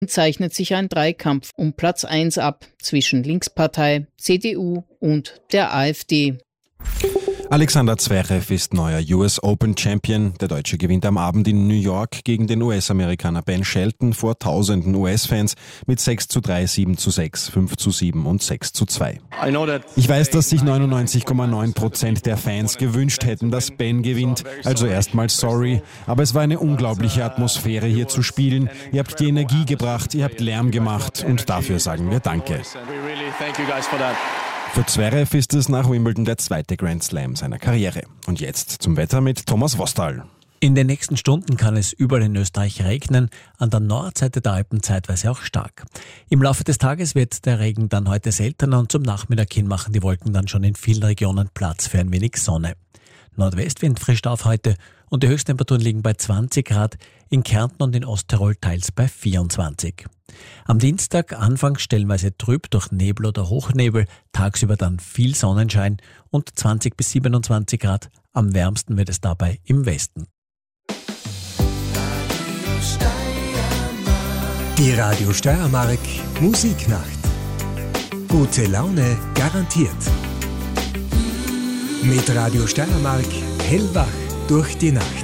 zeichnet sich ein Dreikampf um Platz 1 ab zwischen Linkspartei, CDU und der AfD. Alexander Zverev ist neuer US Open Champion. Der Deutsche gewinnt am Abend in New York gegen den US-Amerikaner Ben Shelton vor tausenden US-Fans mit 6:3, 7:6, 5:7 und 6:2. Ich weiß, dass sich 99,9% der Fans gewünscht hätten, dass Ben gewinnt. Also erstmal sorry. Aber es war eine unglaubliche Atmosphäre hier zu spielen. Ihr habt die Energie gebracht, ihr habt Lärm gemacht und dafür sagen wir Danke. Für Zverev ist es nach Wimbledon der zweite Grand Slam seiner Karriere. Und jetzt zum Wetter mit Thomas Wostal. In den nächsten Stunden kann es überall in Österreich regnen, an der Nordseite der Alpen zeitweise auch stark. Im Laufe des Tages wird der Regen dann heute seltener und zum Nachmittag hin machen die Wolken dann schon in vielen Regionen Platz für ein wenig Sonne. Nordwestwind frischt auf heute und die Höchsttemperaturen liegen bei 20 Grad, in Kärnten und in Osttirol teils bei 24. Am Dienstag anfangs stellenweise trüb durch Nebel oder Hochnebel, tagsüber dann viel Sonnenschein und 20 bis 27 Grad. Am wärmsten wird es dabei im Westen. Die Radio Steiermark Musiknacht. Gute Laune garantiert. Mit Radio Steiermark hellwach durch die Nacht.